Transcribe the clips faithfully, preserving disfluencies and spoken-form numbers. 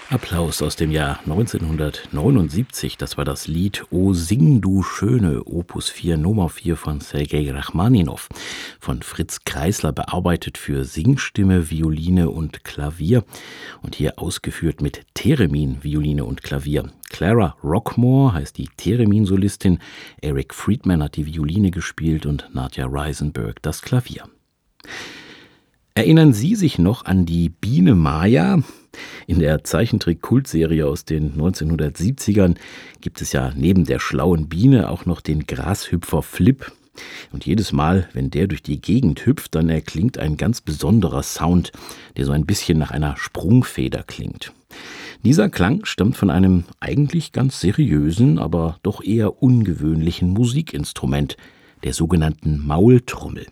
Applaus aus dem Jahr neunzehnhundertneunundsiebzig. Das war das Lied O sing du Schöne, Opus vier, Nummer vier von Sergei Rachmaninow, von Fritz Kreisler bearbeitet für Singstimme, Violine und Klavier und hier ausgeführt mit Theremin, Violine und Klavier. Clara Rockmore heißt die Theremin-Solistin, Eric Friedman hat die Violine gespielt und Nadja Reisenberg das Klavier. Erinnern Sie sich noch an die Biene Maya? In der Zeichentrick-Kultserie aus den neunzehnhundertsiebzigern gibt es ja neben der schlauen Biene auch noch den Grashüpfer Flip. Und jedes Mal, wenn der durch die Gegend hüpft, dann erklingt ein ganz besonderer Sound, der so ein bisschen nach einer Sprungfeder klingt. Dieser Klang stammt von einem eigentlich ganz seriösen, aber doch eher ungewöhnlichen Musikinstrument, der sogenannten Maultrommel.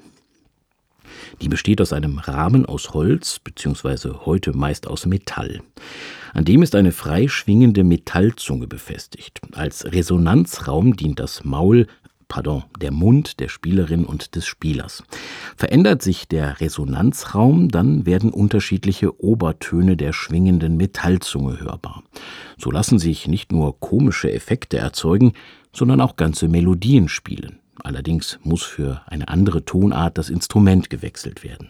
Die besteht aus einem Rahmen aus Holz, beziehungsweise heute meist aus Metall. An dem ist eine frei schwingende Metallzunge befestigt. Als Resonanzraum dient das Maul, pardon, der Mund der Spielerin und des Spielers. Verändert sich der Resonanzraum, dann werden unterschiedliche Obertöne der schwingenden Metallzunge hörbar. So lassen sich nicht nur komische Effekte erzeugen, sondern auch ganze Melodien spielen. Allerdings muss für eine andere Tonart das Instrument gewechselt werden.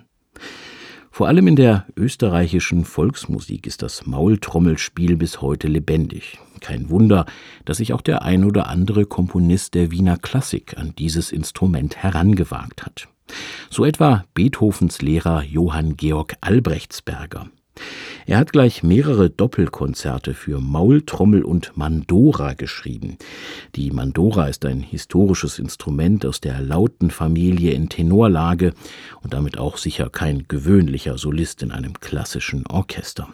Vor allem in der österreichischen Volksmusik ist das Maultrommelspiel bis heute lebendig. Kein Wunder, dass sich auch der ein oder andere Komponist der Wiener Klassik an dieses Instrument herangewagt hat. So etwa Beethovens Lehrer Johann Georg Albrechtsberger. Er hat gleich mehrere Doppelkonzerte für Maultrommel und Mandora geschrieben. Die Mandora ist ein historisches Instrument aus der lauten Familie in Tenorlage und damit auch sicher kein gewöhnlicher Solist in einem klassischen Orchester.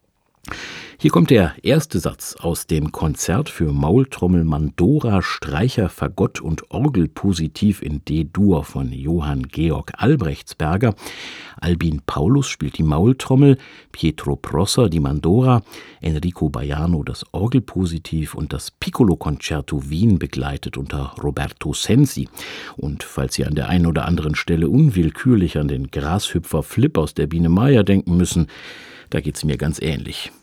Hier kommt der erste Satz aus dem Konzert für Maultrommel, Mandora, Streicher, Fagott und Orgelpositiv in D-Dur von Johann Georg Albrechtsberger. Albin Paulus spielt die Maultrommel, Pietro Prosser die Mandora, Enrico Baiano das Orgelpositiv und das Piccolo-Concerto Wien begleitet unter Roberto Sensi. Und falls Sie an der einen oder anderen Stelle unwillkürlich an den Grashüpfer Flip aus der Biene Maya denken müssen, da geht's mir ganz ähnlich.